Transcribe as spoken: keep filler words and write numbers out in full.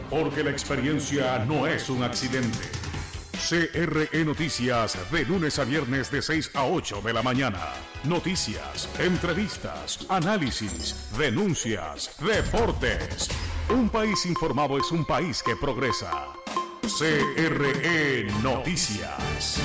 porque la experiencia no es un accidente. C R E Noticias, de lunes a viernes de seis a ocho de la mañana. Noticias, entrevistas, análisis, denuncias, deportes. Un país informado es un país que progresa. C R E Noticias.